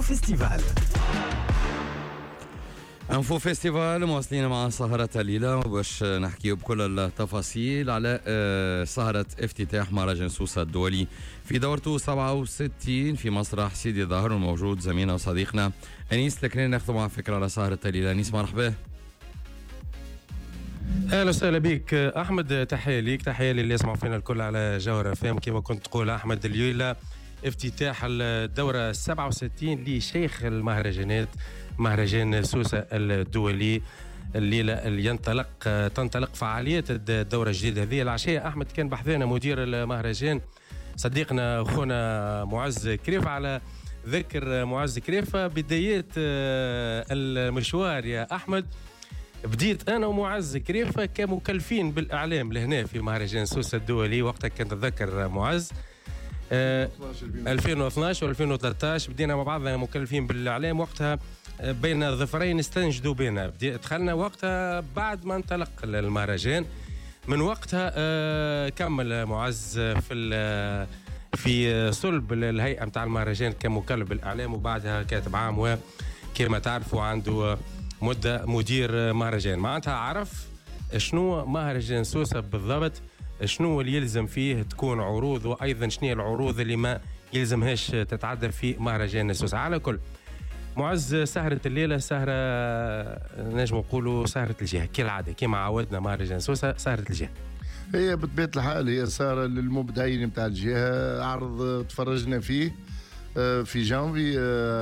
فيستيفال. انفو فيستيفال مواصلين مع سهرة الليلة باش نحكيو بكل التفاصيل على سهرة افتتاح مهرجان سوسة الدولي في دورته 67 في مسرح سيدي ظاهر، وموجود زميلنا وصديقنا أنيس الكناني ناخذ معه فكرة على سهرة الليلة. أنيس مرحبا. اهلا وسهلا بك احمد، تحيه ليك، تحيه للي يسمعوا فينا الكل على جوهر فام. كما كنت تقول احمد، الليله افتتاح الدوره 67 لشيخ المهرجانات، مهرجان سوسة الدولي. الليله اللي تنطلق فعاليات الدوره الجديده هذه. العشيه احمد كان بحثنا مدير المهرجان صديقنا اخونا معز كريف على ذكر معز كريف بدايات المشوار. يا احمد، بديت انا ومعز كريفه كمكلفين بالاعلام لهنا في مهرجان سوسة الدولي. وقتها كنت اتذكر معز 2012 و 2013 بدينا مع بعضنا مكلفين بالاعلام. وقتها بين الظفرين استنجدوا بنا، دخلنا وقتها بعد ما انطلق المهرجان. من وقتها كمل معز في صلب الهيئه نتاع المهرجان كمكلف بالاعلام، وبعدها كاتب عام، وكما تعرفوا عنده مدة مدير مهرجان. معناتها عرف شنو مهرجان سوسة بالضبط، شنو اللي يلزم فيه تكون عروض، وأيضا شنو العروض اللي ما يلزمهاش تتعدى في مهرجان سوسة. على كل معز، سهرة الليلة سهرة نجم نقولوا سهرة الجهة كالعادة، كما عودنا مهرجان سوسة سهرة الجهة. هي بطبيعة الحال هي سهرة للمبدعين متاع الجهة. عرض تفرجنا فيه في جانفي،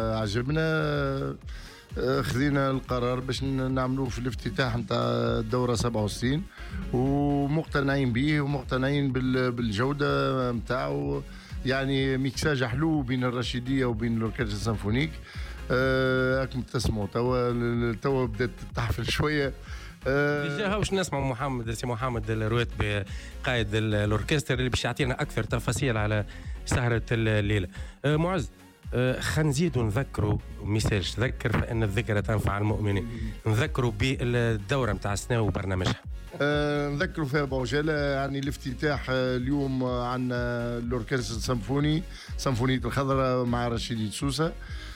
عجبنا، خذينا القرار باش نعملوه في الافتتاح نتاع الدورة 67، ومقتنعين به ومقتنعين بالجودة نتاعو. يعني ميكساج حلو بين الرشيدية وبين الأوركسترا السيمفونيك. راكم تسمعوا توا بدات تحفل شوية. ديجا واش نسمع سي محمد الرواتبي قائد الأوركسترا اللي باش يعطينا أكثر تفاصيل على سهرة الليلة. معز، خلينا نزيدوا نذكروا ميساج، تذكر فإن الذكرى تنفع المؤمنين. نذكروا بالدورة متاع السنة وبرنامجها. نذكروا فيها بعجالة. يعني الافتتاح اليوم عن الأوركسترا السيمفوني، سيمفونية الخضراء مع رشيد سوسة.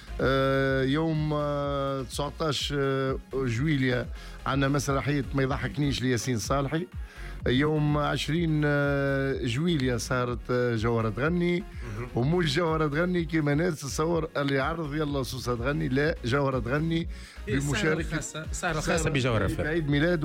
يوم 19 جويليا عندنا مسرحية ما يضحكنيش لياسين صالحي. يوم 20 جويليا صارت جوهرة تغني، ومش جوهرة تغني كما ناس تصور اللي يعرض يلا سوسة تغني، لا، جوهرة تغني بمشاركة سهرة خاصة بجوهرة فام. عيد ميلاد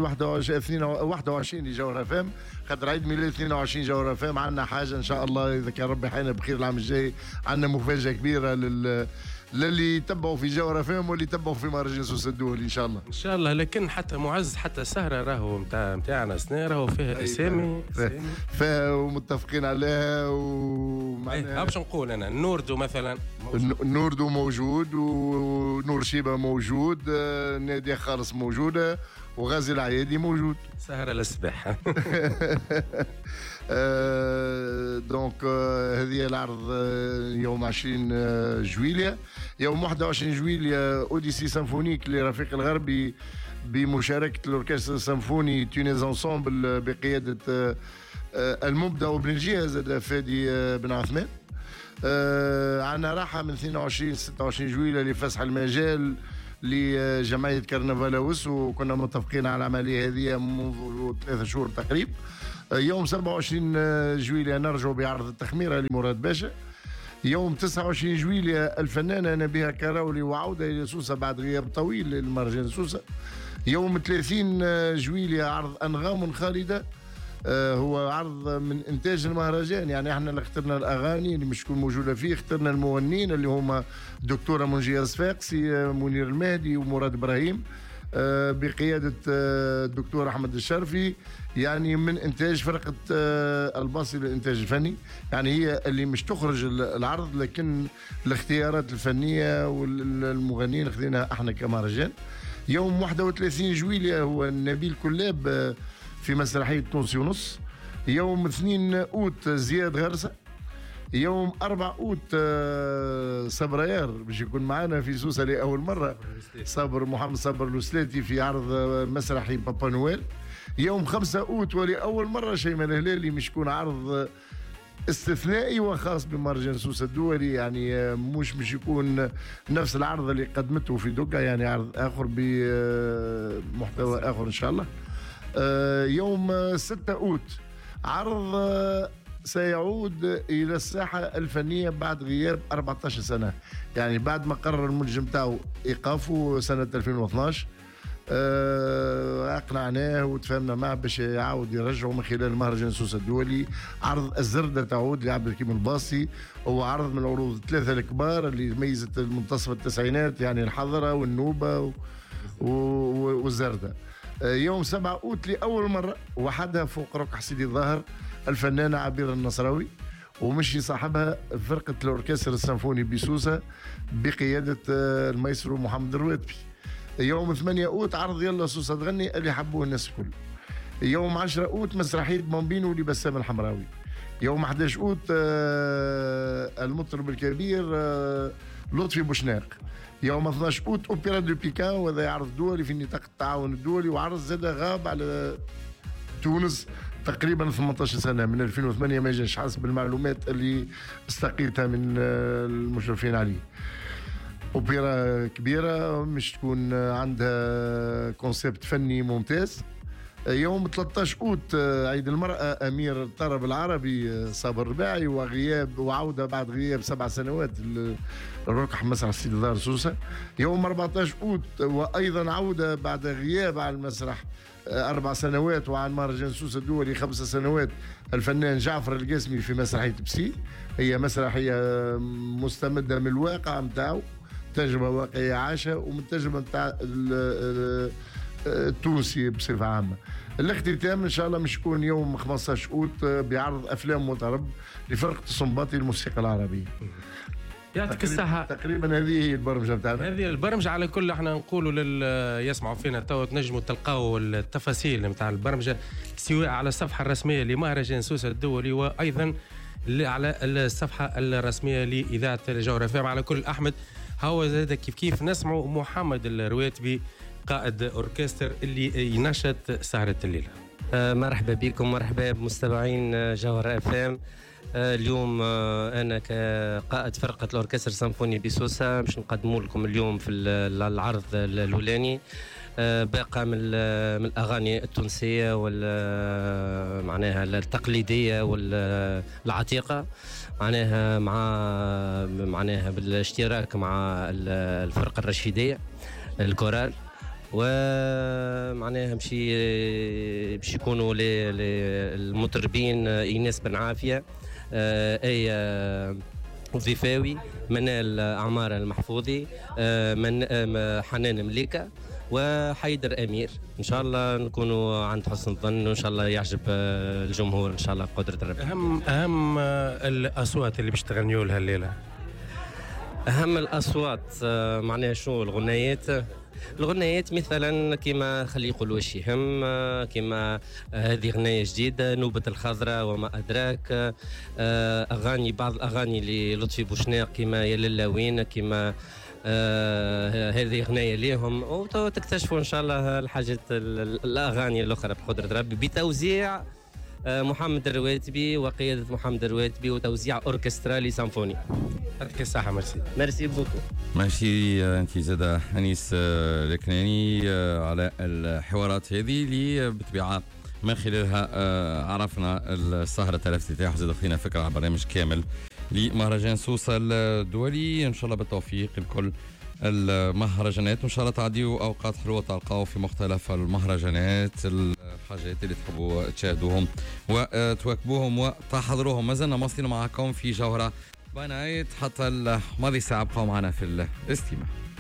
21 لجوهرة فام، خاطر عيد ميلاد 22 جوهرة فام. عندنا حاجة إن شاء الله إذا كان ربي حينا بخير العام الجاي، عندنا مفاجأة كبيرة للي يتبعوا في جوهرة فام واللي يتبعوا في مهرجان سوسة الدولي ان شاء الله. ان شاء الله. لكن حتى معز، حتى السهرة راهو نتاعنا سنة راهو فيها اسامي ومتفقين عليها. ومعناها باش نقول انا نوردو مثلا نوردو موجود، ونور شيبة موجود، نادية خالص موجودة، وغازي العيادي موجود. سهرة للسباحة. دونك هذه العرض يوم 20 جويليا. يوم 21 جويليا اوديسي سيمفونيك لرفيق الغربي بمشاركة الأوركسترا السيمفوني تونيز انسامبل بقيادة المبدع وابن الجهة زاد فادي بن عثمان. عنا راحة من 22 26 جويليا لفسح المجال لجمعية كرنفالاوس، وكنا متفقين على العملية هذه منذ 3 شهور تقريبا. يوم 27 جويليا نرجع بعرض التخميرة لمراد باشا. يوم 29 جويليا الفنانة نبيها كراولي وعودة إلى سوسة بعد غياب طويل للمهرجان سوسة. يوم 30 جويليا عرض أنغام خالدة، هو عرض من إنتاج المهرجان. يعني احنا اللي اخترنا الأغاني اللي مش تكون موجودة فيه، اخترنا المغنين اللي هما دكتورة منجية صفاقسي، منير المهدي، ومراد إبراهيم، بقيادة الدكتور أحمد الشرفي. يعني من إنتاج فرقة الباصي للإنتاج الفني. يعني هي اللي مش تخرج العرض، لكن الاختيارات الفنية والمغنيين خذيناها احنا كمهرجان. يوم 31 جويليا هو نبيل كلاب في مسرحية نص ونص. يوم 2 أوت زياد غرسة. يوم 4 أوت صبريار باش يكون معنا في سوسة لأول مرة، محمد صبر الوسلاتي في عرض مسرحي بابا نويل. يوم 5 أوت ولأول مرة شيماء الهلالي مش يكون عرض استثنائي وخاص بمهرجان سوسة الدولي، يعني مش يكون نفس العرض اللي قدمته في دوكا، يعني عرض آخر بمحتوى آخر إن شاء الله. يوم 6 أوت عرض سيعود إلى الساحة الفنية بعد غياب 14 سنة، يعني بعد ما قرر المنجم تاعو إيقافه سنة 2012 أقنعناه وتفاهمنا معه باش يعاود يرجعه من خلال مهرجان سوسة الدولي. عرض الزردة تعود لعبد الحكيم الباصي، هو عرض من العروض الثلاثة الكبار اللي ميزت منتصف التسعينات، يعني الحضرة والنوبة والزردة. يوم 7 أوت لأول مرة وحدها فوق ركح سيدي الظاهر الفنانة عبير النصراوي، ومشي صاحبها فرقة الأوركسترا السيمفوني بسوسة بقيادة المايسترو محمد الرواتبي. يوم 8 أوت عرض يلا سوسة تغني اللي حبوه الناس الكل. يوم 10 أوت مسرحية بومبينو لبسام الحمراوي. يوم 11 أوت المطرب الكبير لطفي بوشناق. يوم 12 أوت أوبرا دو بيكان، وهذا عرض دولي في نطاق التعاون الدولي، وعرض زاد غاب على تونس تقريبا 18 سنة، من 2008 ما جاش حسب المعلومات اللي استقيتها من المشرفين عليه. أوبرا كبيرة مش تكون عندها كونسيبت فني ممتاز. يوم 13 أوت عيد المرأة، أمير الطرب العربي صابر الرباعي، وغياب وعودة بعد غياب 7 سنوات الركح مسرح سيدي الظاهر سوسة. يوم 14 أوت وأيضا عودة بعد غياب على المسرح 4 سنوات، وعن مهرجان سوسة الدولي 5 سنوات، الفنان جعفر القاسمي في مسرحية بسي. هي مسرحية مستمدة من الواقع متاعو، تجربة واقعية عاشة ومن التجربة متاع التونسي بصفة عامة. الاختتام إن شاء الله مش يكون يوم 15 أوت بعرض أفلام وطرب لفرقة الصنباطي الموسيقى العربية. يعطيك الصحة. تقريبا هذه هي البرمجة بتاعنا. هذه البرمجة على كل احنا نقولوا يسمعوا فينا تو تنجموا تلقاو التفاصيل نتاع البرمجة سواء على الصفحة الرسمية لمهرجان سوسة الدولي، وأيضا على الصفحة الرسمية لإذاعة الجوهرة FM. على كل أحمد هو زاد كيف نسمعوا محمد الرواتبي قائد أوركستر اللي ينشط سهرة الليلة. مرحبا بكم، مرحبا بمستمعين جوهرة FM. اليوم أنا كقائد فرقة الأوركستر السيمفوني بسوسة باش نقدموا لكم اليوم في العرض الأولاني باقة من الأغاني التونسية معناها التقليدية والعتيقة، معناها بالاشتراك مع الفرقة الرشيدية الكورال، ومعناها باش يكونوا المطربين إيناس بن عافية، آية وظيفاوي، منال عمارة المحفوظي، حنان مليكة، وحيدر أمير. إن شاء الله نكونوا عند حسن الظن، وإن شاء الله يعجب الجمهور إن شاء الله بقدرة ربي. أهم الأصوات اللي باش تغنيوا لها الليلة؟ أهم الأصوات معناها شنو؟ الغنيات مثلا كما خلي يقولوا واش يهم، كما هذه غنية جديدة نوبة الخضراء وما أدراك، بعض الأغاني للطفي بوشناق كما يا للاوين، كما هذه غنية ليهم، وتكتشفوا إن شاء الله الحاجات الأغاني الأخرى بقدرة ربي بتوزيع محمد الرواتبي وقيادة محمد الرواتبي وتوزيع أوركسترالي سيمفوني. يعطيك الصحة. ميرسي بوكو. ماشي أنت زاد أنيس الكناني على الحوارات هذه اللي بالطبيعة من خلالها عرفنا السهرة الافتتاح، وزاد خلينا فكرة على برنامج كامل لمهرجان سوسة الدولي. إن شاء الله بالتوفيق لكل المهرجانات، وإن شاء الله تعديوا أوقات حلوة تلقاو في مختلف المهرجانات الحاجات اللي تحبوا تشاهدوهم وتواكبوهم وتحضروهم. ما زلنا مواصلين معكم في جوهرة بنايت حتى الماضي ساعة، بقوا معنا في الاستماع.